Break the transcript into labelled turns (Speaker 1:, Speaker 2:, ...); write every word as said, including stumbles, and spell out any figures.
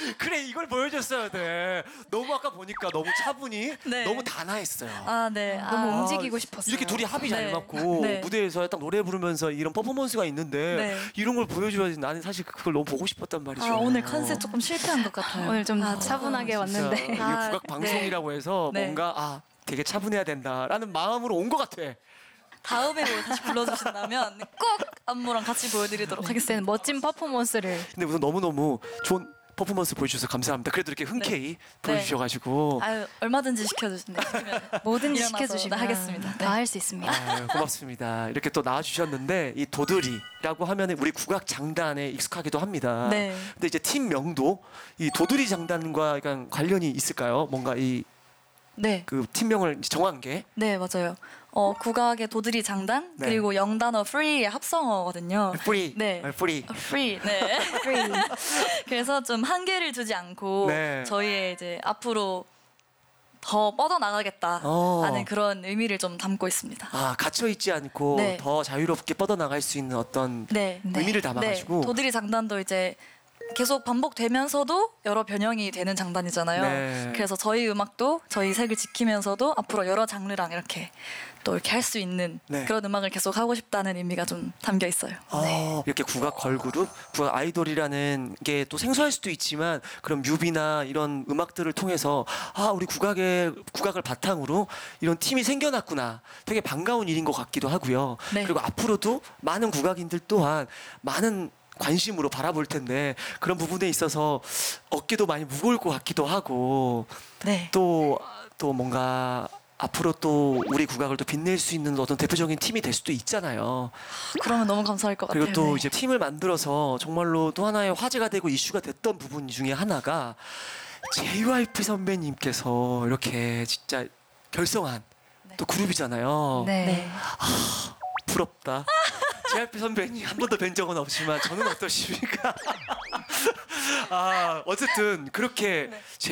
Speaker 1: 그래 이걸 보여줬어야 돼. 너무 아까 보니까 너무 차분히
Speaker 2: 네.
Speaker 1: 너무 단아했어요.
Speaker 2: 아, 네.
Speaker 3: 너무
Speaker 2: 아,
Speaker 3: 움직이고 싶었어요.
Speaker 1: 이렇게 둘이 합이 잘
Speaker 2: 네.
Speaker 1: 맞고
Speaker 2: 네.
Speaker 1: 무대에서 딱 노래 부르면서 이런 퍼포먼스가 있는데
Speaker 2: 네.
Speaker 1: 이런 걸 보여줘야지. 나는 사실 그걸 너무 보고 싶었단 말이죠.
Speaker 2: 아, 오늘 컨셉 조금 실패한 것 같아요.
Speaker 3: 오늘 좀
Speaker 2: 아,
Speaker 3: 차분하게
Speaker 1: 진짜
Speaker 3: 왔는데.
Speaker 1: 이게
Speaker 2: 아,
Speaker 1: 국악 방송이라고 해서
Speaker 2: 네.
Speaker 1: 뭔가 아 되게 차분해야 된다라는 마음으로 온 것 같아.
Speaker 2: 다음에 뭐 다시 불러주신다면 꼭 안무랑 같이 보여드리도록 하겠습니다.
Speaker 3: 그때는 멋진 퍼포먼스를.
Speaker 1: 근데 우선 너무너무 좋은 퍼포먼스 보여주셔서 감사합니다. 그래도 이렇게 흔쾌히 보여주셔가지고
Speaker 2: 아유, 얼마든지 시켜주신다.
Speaker 3: 뭐든지
Speaker 2: 일어나서
Speaker 3: 시켜주시면
Speaker 2: 하겠습니다. 네.
Speaker 3: 다 할 수 있습니다.
Speaker 1: 아유, 고맙습니다. 이렇게 또 나와주셨는데 이 도드리라고 하면 우리 국악 장단에 익숙하기도 합니다.
Speaker 2: 네.
Speaker 1: 근데 이제 팀명도 이 도드리 장단과 약간 관련이 있을까요? 뭔가 이
Speaker 2: 네.
Speaker 1: 그 팀명을 정한 게
Speaker 2: 네, 맞아요. 어, 국악의 도드리 장단
Speaker 1: 네.
Speaker 2: 그리고 영단어 free의 합성어거든요.
Speaker 1: 프리,
Speaker 2: 네.
Speaker 1: 아, 프리.
Speaker 2: 어, free. 네. 그래서 좀 한계를 두지 않고
Speaker 1: 네.
Speaker 2: 저희의 이제 앞으로 더 뻗어 나가겠다라는
Speaker 1: 어.
Speaker 2: 그런 의미를 좀 담고 있습니다.
Speaker 1: 아 갇혀 있지 않고
Speaker 2: 네.
Speaker 1: 더 자유롭게 뻗어 나갈 수 있는 어떤
Speaker 2: 네.
Speaker 1: 의미를 담아가지고
Speaker 2: 네. 도드리 장단도 이제 계속 반복되면서도 여러 변형이 되는 장단이잖아요.
Speaker 1: 네.
Speaker 2: 그래서 저희 음악도 저희 색을 지키면서도 앞으로 여러 장르랑 이렇게 또 이렇게 할 수 있는
Speaker 1: 네.
Speaker 2: 그런 음악을 계속 하고 싶다는 의미가 좀 담겨 있어요.
Speaker 1: 아, 이렇게 국악 걸그룹, 국악 아이돌이라는 게 또 생소할 수도 있지만 그런 뮤비나 이런 음악들을 통해서 아 우리 국악의 국악을 바탕으로 이런 팀이 생겨났구나. 되게 반가운 일인 것 같기도 하고요.
Speaker 2: 네.
Speaker 1: 그리고 앞으로도 많은 국악인들 또한 많은 관심으로 바라볼 텐데 그런 부분에 있어서 어깨도 많이 무거울 것 같기도 하고
Speaker 2: 네.
Speaker 1: 또 또 뭔가 앞으로 또 우리 국악을 또 빛낼 수 있는 어떤 대표적인 팀이 될 수도 있잖아요.
Speaker 2: 그러면 너무 감사할 것 같아요.
Speaker 1: 그리고 또
Speaker 2: 네.
Speaker 1: 이제 팀을 만들어서 정말로 또 하나의 화제가 되고 이슈가 됐던 부분 중에 하나가 제이와이피 선배님께서 이렇게 진짜 결성한 또 그룹이잖아요.
Speaker 3: 네.
Speaker 2: 네.
Speaker 1: 부럽다. 제이와이피 선배님 한 번도 뵌 적은 없지만 저는 어떠십니까? 아 어쨌든 그렇게